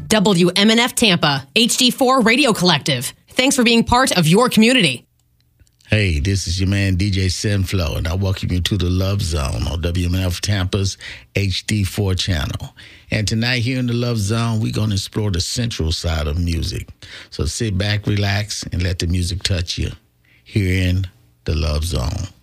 WMNF Tampa, HD4 Radio Collective. Thanks for being part of your community. Hey, this is your man DJ Sinflow, and I welcome you to the Love Zone on WMNF Tampa's HD4 channel. And tonight here in the Love Zone, we're going to explore the sensual side of music. So sit back, relax, and let the music touch you here in the Love Zone.